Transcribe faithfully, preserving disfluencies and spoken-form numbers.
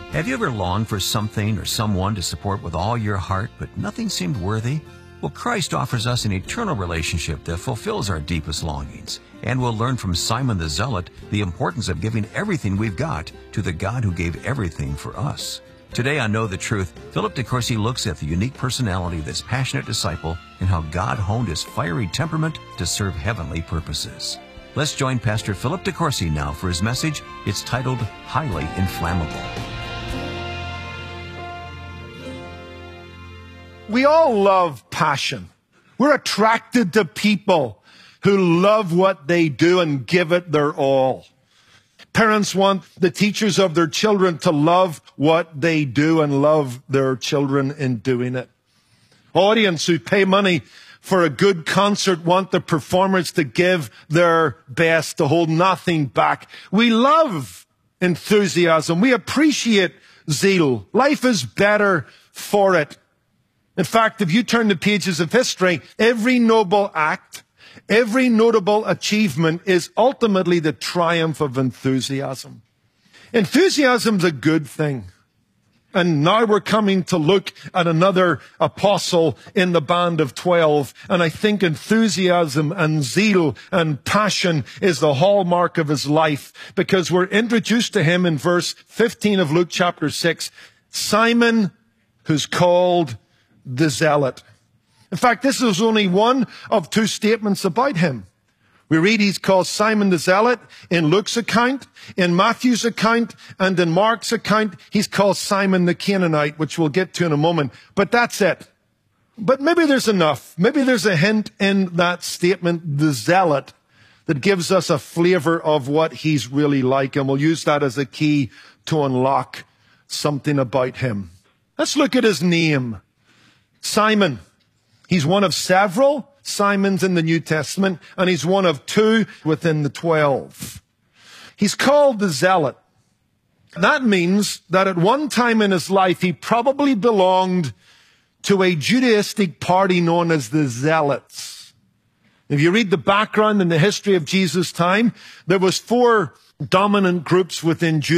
Have you ever longed for something or someone to support with all your heart, but nothing seemed worthy? Well, Christ offers us an eternal relationship that fulfills our deepest longings. And we'll learn from Simon the Zealot the importance of giving everything we've got to the God who gave everything for us. Today on Know the Truth, Philip DeCourcy looks at the unique personality of this passionate disciple and how God honed his fiery temperament to serve heavenly purposes. Let's join Pastor Philip DeCourcy now for his message. It's titled, Highly Inflammable. We all love passion. We're attracted to people who love what they do and give it their all. Parents want the teachers of their children to love what they do and love their children in doing it. Audience who pay money for a good concert want the performers to give their best, to hold nothing back. We love enthusiasm. We appreciate zeal. Life is better for it. In fact, if you turn the pages of history, every noble act, every notable achievement is ultimately the triumph of enthusiasm. Enthusiasm's a good thing. And now we're coming to look at another apostle in the band of twelve. And I think enthusiasm and zeal and passion is the hallmark of his life, because we're introduced to him in verse fifteen of Luke chapter six. Simon, who's called the Zealot. In fact, this is only one of two statements about him. We read he's called Simon the Zealot in Luke's account, in Matthew's account, and in Mark's account, he's called Simon the Canaanite, which we'll get to in a moment. But that's it. But maybe there's enough. Maybe there's a hint in that statement, the Zealot, that gives us a flavor of what he's really like. And we'll use that as a key to unlock something about him. Let's look at his name. Simon. He's one of several Simons in the New Testament, and he's one of two within the twelve. He's called the Zealot. That means that at one time in his life, he probably belonged to a Judaistic party known as the Zealots. If you read the background and the history of Jesus' time, there was four dominant groups within Judaism.